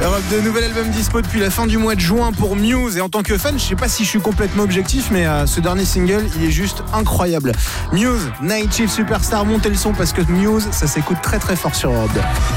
Europe 2, nouvel album dispo depuis la fin du mois de juin pour Muse. Et en tant que fan, je sais pas si je suis complètement objectif, mais ce dernier single, il est juste incroyable. Muse, Night Shift Superstar, montez le son parce que Muse, ça s'écoute très très fort sur Europe 2.